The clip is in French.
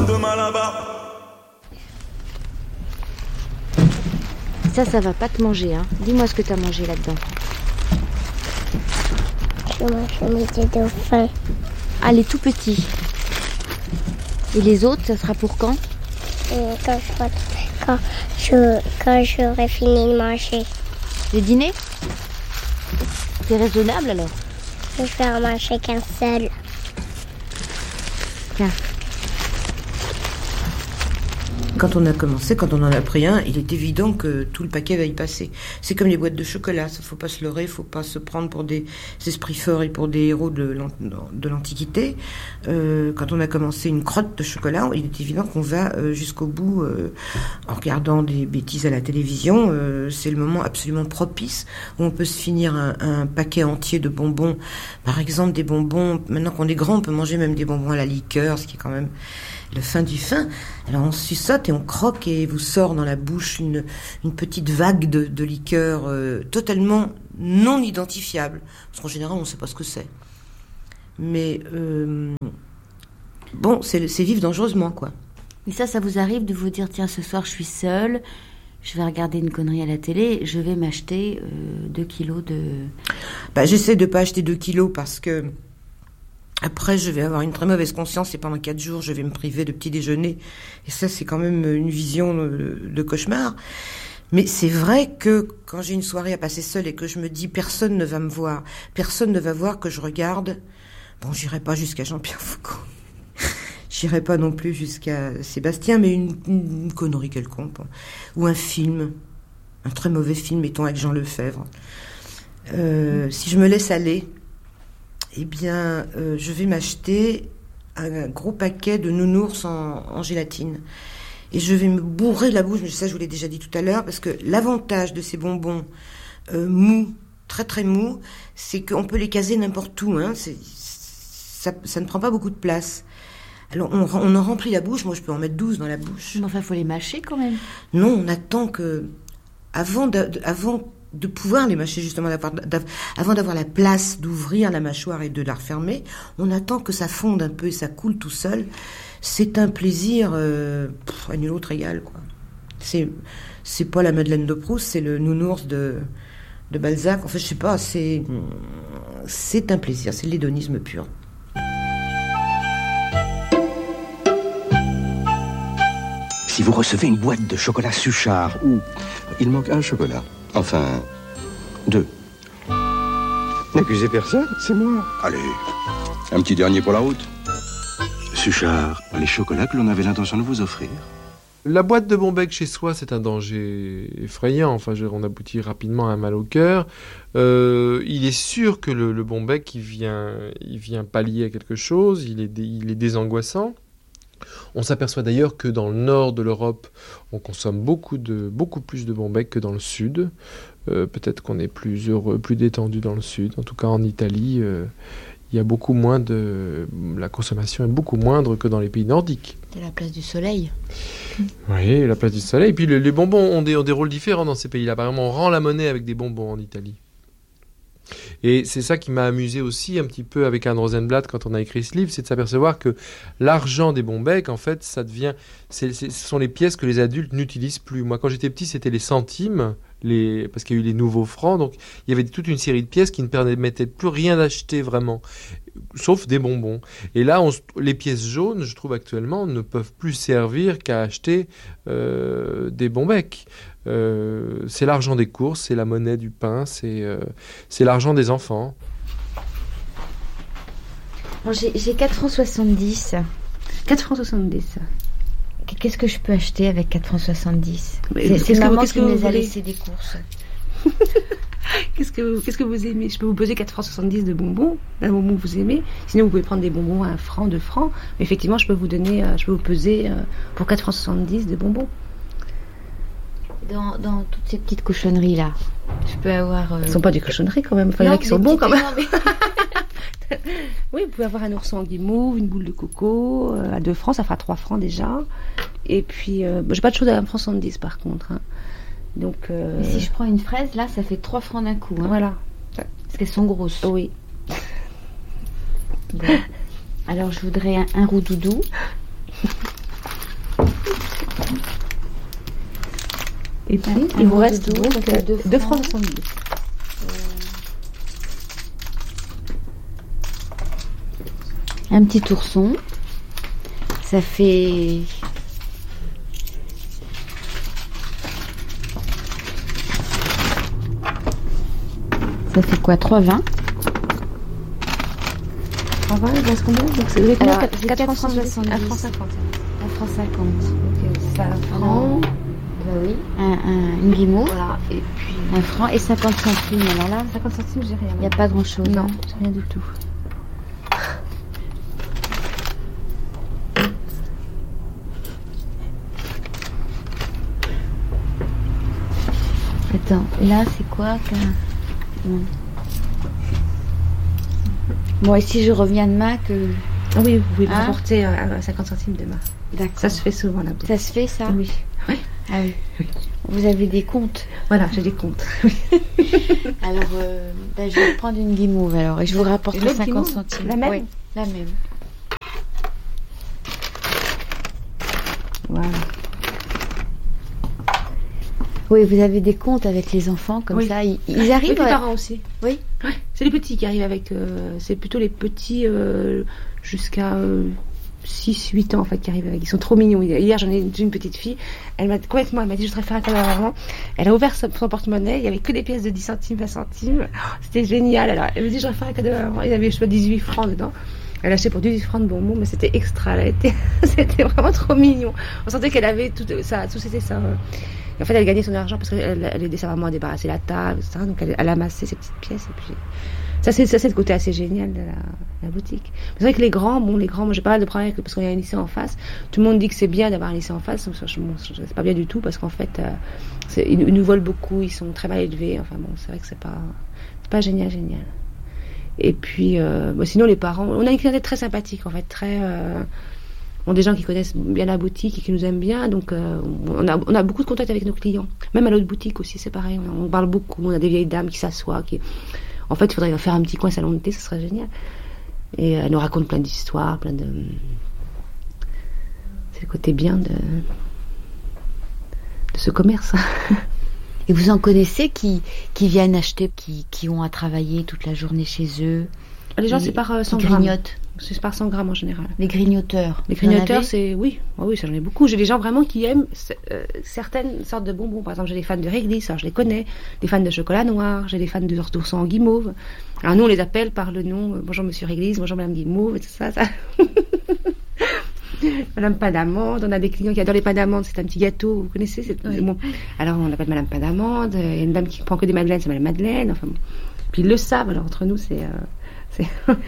de Malabar. Ça va pas te manger, hein. Dis-moi ce que t'as mangé là-dedans. Je mange des dauphins. Ah, les tout petits. Et les autres, ça sera pour quand? Quand j'aurai fini de manger. Le dîner? C'est raisonnable alors? Je vais faire manger qu'un seul. Tiens. Quand on a commencé, quand on en a pris un, il est évident que tout le paquet va y passer. C'est comme les boîtes de chocolat, il ne faut pas se leurrer, il ne faut pas se prendre pour des esprits forts et pour des héros de l'Antiquité. Quand on a commencé une crotte de chocolat, il est évident qu'on va jusqu'au bout en regardant des bêtises à la télévision. C'est le moment absolument propice où on peut se finir un paquet entier de bonbons. Par exemple, des bonbons, maintenant qu'on est grand, on peut manger même des bonbons à la liqueur, ce qui est quand même le fin du fin. Alors on suçote et on croque et vous sort dans la bouche une petite vague de liqueur totalement non identifiable. Parce qu'en général, on ne sait pas ce que c'est. Mais bon, c'est vivre dangereusement, quoi. Et ça vous arrive de vous dire, tiens, ce soir, je suis seule, je vais regarder une connerie à la télé, je vais m'acheter 2 kilos de... J'essaie de ne pas acheter 2 kilos parce que après, je vais avoir une très mauvaise conscience et pendant 4 jours, je vais me priver de petit déjeuner. Et ça, c'est quand même une vision de cauchemar. Mais c'est vrai que quand j'ai une soirée à passer seule et que je me dis personne ne va me voir, personne ne va voir que je regarde, bon, j'irai pas jusqu'à Jean-Pierre Foucault. J'irai pas non plus jusqu'à Sébastien, mais une connerie quelconque. Ou un film, un très mauvais film, mettons avec Jean Lefebvre. Si je me laisse aller, eh bien, je vais m'acheter un gros paquet de nounours en gélatine. Et je vais me bourrer la bouche, mais ça je vous l'ai déjà dit tout à l'heure, parce que l'avantage de ces bonbons mous, très très mous, c'est qu'on peut les caser n'importe où. Hein. Ça ne prend pas beaucoup de place. Alors on en remplit la bouche, moi je peux en mettre 12 dans la bouche. Mais enfin, il faut les mâcher quand même. Non, on attend que... Avant de pouvoir les mâcher, justement, avant d'avoir la place d'ouvrir la mâchoire et de la refermer, on attend que ça fonde un peu et ça coule tout seul. C'est un plaisir à nul autre égal, quoi. C'est pas la Madeleine de Proust, c'est le nounours de Balzac. En fait, je sais pas, c'est un plaisir, c'est l'hédonisme pur. Si vous recevez une boîte de chocolat Suchard ou... Il manque un chocolat. Enfin, 2. N'accusez personne, c'est moi. Allez, un petit dernier pour la route. Suchard, les chocolats que l'on avait l'intention de vous offrir. La boîte de Bombec chez soi, c'est un danger effrayant. Enfin, on aboutit rapidement à un mal au cœur. Il est sûr que le Bombec, il vient pallier à quelque chose. Il est désangoissant. On s'aperçoit d'ailleurs que dans le nord de l'Europe, on consomme beaucoup plus de Bombec que dans le sud. Peut-être qu'on est plus heureux, plus détendu dans le sud. En tout cas, en Italie, il y a beaucoup moins la consommation est beaucoup moindre que dans les pays nordiques. C'est la place du soleil. Oui, la place du soleil. Et puis les bonbons ont des rôles différents dans ces pays-là. Par exemple, on rend la monnaie avec des bonbons en Italie. Et c'est ça qui m'a amusé aussi un petit peu avec Anne Rosenblatt quand on a écrit ce livre, c'est de s'apercevoir que l'argent des Bombec, en fait, ce sont les pièces que les adultes n'utilisent plus. Moi, quand j'étais petit, c'était les centimes, parce qu'il y a eu les nouveaux francs, donc il y avait toute une série de pièces qui ne permettaient plus rien d'acheter vraiment, sauf des bonbons. Et là, les pièces jaunes, je trouve actuellement, ne peuvent plus servir qu'à acheter des Bombec. C'est l'argent des courses, c'est la monnaie du pain, c'est l'argent des enfants. Bon, j'ai 4,70 francs. 4,70 francs. Qu'est-ce que je peux acheter avec 4,70 francs? C'est maman qu'est-ce qui que vous nous a voulez laissé des courses. Qu'est-ce que vous aimez? Je peux vous peser 4,70 de bonbons, d'un bonbon que vous aimez. Sinon, vous pouvez prendre des bonbons à 1 franc, 2 francs. Mais effectivement, je peux vous peser pour 4,70 de bonbons. Dans toutes ces petites cochonneries-là, je peux avoir... Ce ne sont pas des cochonneries quand même. Enfin, il y en a qui sont bons quand même. Oui, vous pouvez avoir un ourson en guimauve, une boule de coco, à 2 francs, ça fera 3 francs déjà. Et puis, j'ai pas de choses à 1,70 franc par contre. Hein. Donc, Mais si je prends une fraise, là, ça fait 3 francs d'un coup. Hein. Voilà. Parce qu'elles sont grosses. Oui. Bon. Alors, je voudrais un roux doudou. Et puis, Un il vous euro reste de donc donc 2 francs 70. Un petit ourson. Ça fait... Ça fait quoi, 3,20? En vrai, il reste combien? Donc c'est exactement Alors, 4 francs 70. 4,70. 1 franc 50. 1 franc 50. Donc ça Alors, franc. bah oui. Une guimauve, Voilà. Et puis 1 franc et 50 centimes. Alors là, 50 centimes, j'ai rien. il n'y a pas grand-chose. Non, hein. j'ai rien du tout. Attends, là, c'est quoi non. Bon, et si je reviens demain, que... Ah oui, vous pouvez me Hein rapporter à 50 centimes demain. D'accord. Ça se fait souvent là-bas. Ça se fait, ça? Oui. Ah oui. Vous avez des comptes? Voilà, j'ai des comptes. Alors, je vais prendre une guimauve, alors, et je vous rapporterai L'autre 50 guimauve centimes. La même? Oui, la même. Voilà. Oui, vous avez des comptes avec les enfants, comme Oui. ça, ils Les arrivent... parents aussi. Oui. Ouais, c'est les petits qui arrivent avec. C'est plutôt les petits jusqu'à 6-8 ans en fait qui arrivent avec. Ils sont trop mignons. Hier j'en ai une petite fille. Elle m'a dit je voudrais faire un cadeau à maman. Elle a ouvert son porte-monnaie. Il y avait que des pièces de 10 centimes, 20 centimes. Oh, c'était génial. Alors elle me dit je voudrais faire un cadeau à maman. Il y avait je sais pas 18 francs dedans. Elle a acheté pour 18 francs de bonbons, mais c'était extra. C'était vraiment trop mignon. On sentait qu'elle avait tout ça, tout c'était ça. Et en fait, elle gagnait son argent parce qu'elle aidait sa maman à débarrasser la table, ça. Donc elle amassait ses petites pièces. Et puis ça, c'est le côté assez génial de la boutique. C'est vrai que les grands, moi j'ai pas mal de problèmes parce qu'on a un lycée en face. Tout le monde dit que c'est bien d'avoir un lycée en face. Donc, c'est pas bien du tout parce qu'en fait, ils nous volent beaucoup, ils sont très mal élevés. Enfin bon, c'est vrai que c'est pas génial. Et puis, sinon les parents, on a une clientèle très sympathique en fait, très des gens qui connaissent bien la boutique et qui nous aiment bien, donc on a beaucoup de contact avec nos clients. Même à l'autre boutique aussi, c'est pareil, on parle beaucoup, on a des vieilles dames qui s'assoient, en fait, il faudrait faire un petit coin salon de thé, ça serait génial. Et elles nous racontent plein d'histoires, c'est le côté bien de ce commerce. Et vous en connaissez qui viennent acheter, qui ont à travailler toute la journée chez eux? Les gens, c'est par 100 qui grammes. grignotent. C'est par 100 grammes en général. Les grignoteurs. Les grignoteurs, c'est... Oui, ça j'en ai beaucoup. J'ai des gens vraiment qui aiment certaines sortes de bonbons. Par exemple, j'ai des fans de réglisse, alors je les connais. Des fans de chocolat noir, j'ai des fans de d'ourson en guimauve. Alors nous, on les appelle par le nom. Bonjour Monsieur Réglisse, bonjour Madame Guimauve, et tout ça. Madame Pain d'amande. On a des clients qui adorent les pains d'amande. C'est un petit gâteau, vous connaissez, oui. Bon. Alors on l'appelle Madame Pain d'amande. Il y a une dame qui prend que des madeleines, c'est Madame Madeleine. Enfin bon. Puis ils le savent. Alors entre nous, c'est